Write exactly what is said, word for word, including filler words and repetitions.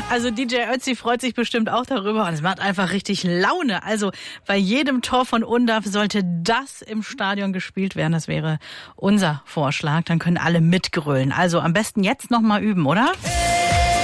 Also D J Ötzi freut sich bestimmt auch darüber und es macht einfach richtig Laune. Also bei jedem Tor von Undav sollte das im Stadion gespielt werden. Das wäre unser Vorschlag. Dann können alle mitgrölen. Also am besten jetzt noch mal üben, oder?